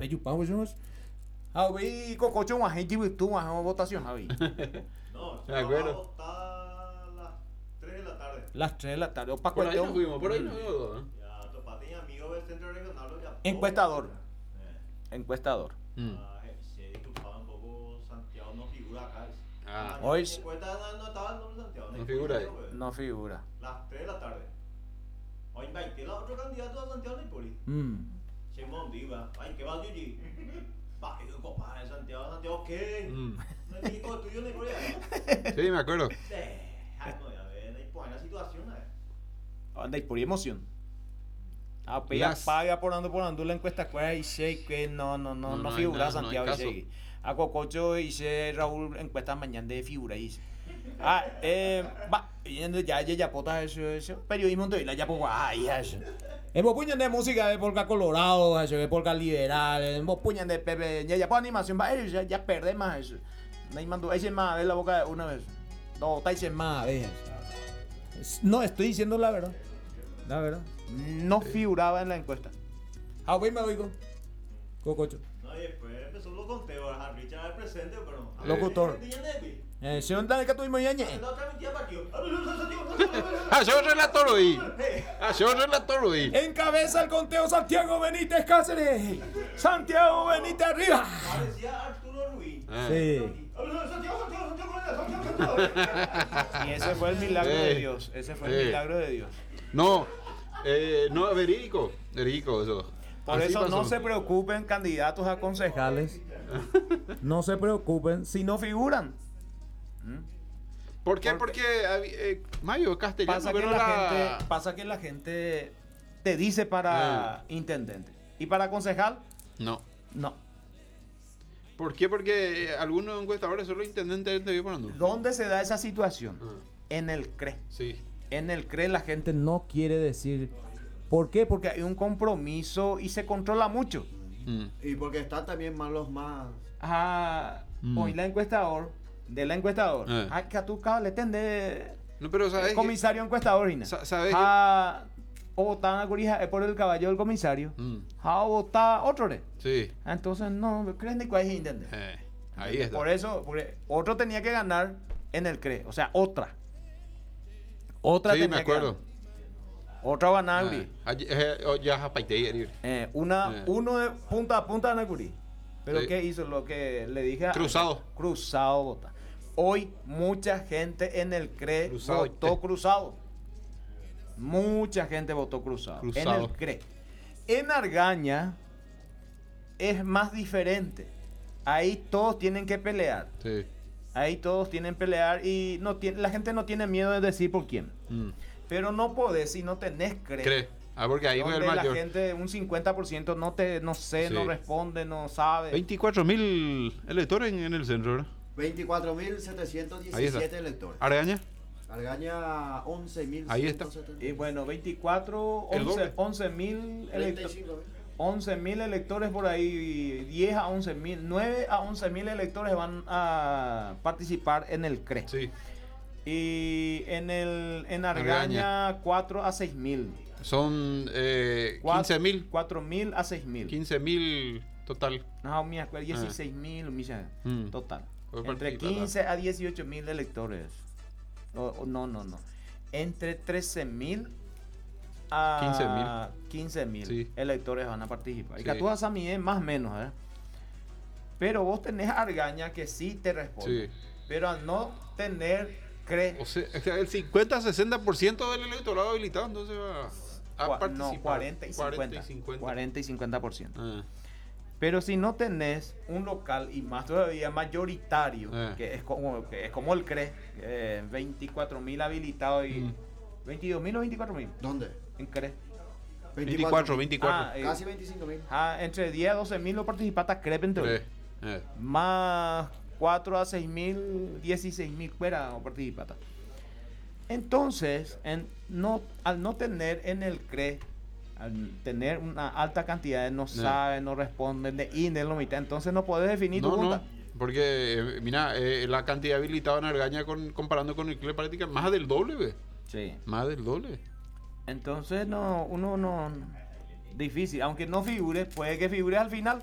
Me chupamos eso. Ah, vi cococho más gente y tú más votación, Javi. No, Me acuerdo. vamos a votar las 3 de la tarde. Las 3 de la tarde. O pa' Por ahí cuestión- nos fuimos, por ahí nos fuimos. ¿Eh? Ya, Topate y amigos del centro regional. Ya, Encuestador. Eh. Encuestador. Se disculpaba un poco, Santiago no figura acá. Ah. Hoy La encuesta no estaba el nombre de Santiago. No figura ahí. No figura. Las 3 de la tarde. Hoy invité a otro candidato a Santiago Nipoli. Simón Diva. Ay, ¿qué va, Yuji? Va, yo compadre de Santiago, ¿qué? No es hijo tuyo ni por allá. Sí, me acuerdo. No, ya ves, ahí pues la situación, Anda y por emoción. Las- Paga por ando la encuesta y sé que no hay figura nada, Santiago no hay caso. Isegui. A Cococho dice Raúl encuesta mañana de figura dice. Yendo ya pota eso periodismo de la ya po ay eso. Hemos puñan de música de polka colorado, eso de polka liberal, hemos puñan de Pepe, ya por animación va ya perde más eso. No hay mando ese más de la boca de una vez. No, está más veces. No estoy diciendo la verdad. La verdad. No figuraba en la encuesta. Ah, voy me oigo. Cococho. No, y después empezó los conteos, a Richard al presente, pero... Locutor. ¿Se onda que tuvimos ya? La otra mentira partió. Ah, yo relator hoy. Yo relator hoy. Encabeza el conteo Santiago Benítez Cáceres. Santiago Benítez arriba. Parecía Arturo Ruiz. Sí. Y ese fue el milagro de Dios. Ese fue el milagro de Dios. No, no, verídico eso. Por Así eso pasó. no se preocupen candidatos a concejales. No se preocupen si no figuran. ¿Por qué? Porque Mayo Castellano, pero Pasa que la gente te dice para intendente. ¿Y para concejal? No. No. ¿Por qué? Porque algunos encuestadores solo intendentes te viven poniendo. ¿Dónde se da esa situación? En el CRE. Sí. En el CRE la gente no quiere decir. ¿Por qué? Porque hay un compromiso y se controla mucho. Y porque están también más los más. Hoy la encuestador, que a tu cable tende No, pero sabes que- comisario encuestador, Ina. ¿Sabes O votar a Corija por el caballo del comisario. O votar otro re. Sí. Entonces no, ¿creen ni cuál es intendente? Ahí está. Por eso, porque otro tenía que ganar en el CRE. O sea, otra. Otra Sí, tenía me acuerdo. que ganar. Otra va a ganar, Ya japaitei. uno de punta a punta de Nacurí. Pero Sí. ¿qué hizo? Lo que le dije Cruzado. Cruzado vota. Hoy mucha gente en el CRE Cruzado, votó cruzado. Mucha gente votó cruzado. Cruzado. En el CRE. En Argaña es más diferente. Ahí todos tienen que pelear. Sí. Ahí todos tienen que pelear y la gente no tiene miedo de decir por quién. Pero no podés si no tenés CRE. ¿Cree? Porque ahí fue el Donde la mayor. gente, un 50% no sé, Sí. no responde, no sabe. 24.000 electores en el centro, ¿verdad? 24.717 electores. ¿Argaña? Argaña 11.170. Ahí está. Y bueno, 24, El doble. 11.000 electores. 35.000. 11.000 electores por ahí, 10 a 11.000, 9 a 11.000 electores van a participar en el CRE. Sí. Y en Argaña 4 a 6.000. Son 15.000. 4.000 a 6.000. 15.000 total. No, me acuerdo, 16.000, mira, total. Por Entre participar, 15 a 18.000 electores. No. Entre 13.000 a 15.000 Sí. electores van a participar. Y Sí. que tú vas a mí más o menos, ¿eh? Pero vos tenés Argaña que sí te responde. Sí. Pero al no tener CRE, O sea, el 50-60% del electorado habilitado entonces va a participar. no, 40 y 50. 40 y 50. 40 y 50%. Ah, Pero si no tenés un local y más todavía mayoritario, que es como el CRE, 24.000 habilitados y 22.000 o 24.000 ¿Dónde? en CRE. 24. Casi 25.000. Entre 10 a 12.000 los participantes CRE entre más 4 a 6.000, 16.000 fuera o participantes. Entonces, al no tener en el CRE, al tener una alta cantidad de no saben, no responden, de INE, lo mitad, entonces no podés definir tu junta. Porque, mira, la cantidad habilitada en Argaña comparando con el CLE práctica más del doble, ve. Sí. Más del doble. Entonces uno no difícil, aunque no figure, puede que figure al final.